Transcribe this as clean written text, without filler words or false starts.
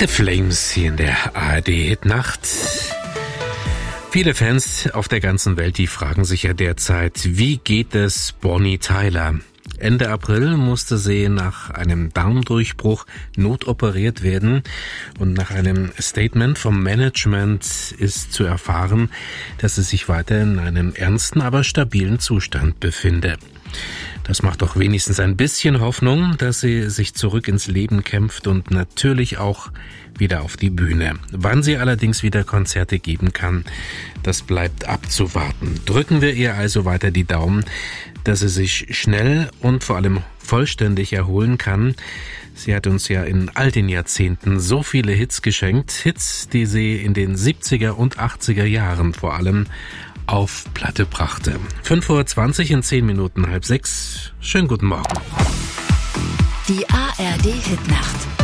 The Flames hier in der ARD-Hitnacht. Viele Fans auf der ganzen Welt, die fragen sich ja derzeit, wie geht es Bonnie Tyler? Ende April musste sie nach einem Darmdurchbruch notoperiert werden und nach einem Statement vom Management ist zu erfahren, dass sie sich weiter in einem ernsten, aber stabilen Zustand befinde. Das macht doch wenigstens ein bisschen Hoffnung, dass sie sich zurück ins Leben kämpft und natürlich auch wieder auf die Bühne. Wann sie allerdings wieder Konzerte geben kann, das bleibt abzuwarten. Drücken wir ihr also weiter die Daumen, dass sie sich schnell und vor allem vollständig erholen kann. Sie hat uns ja in all den Jahrzehnten so viele Hits geschenkt. Hits, die sie in den 70er und 80er Jahren vor allem auf Platte brachte. 5:20 in 10 Minuten, 5:30. Schönen guten Morgen. Die ARD-Hitnacht.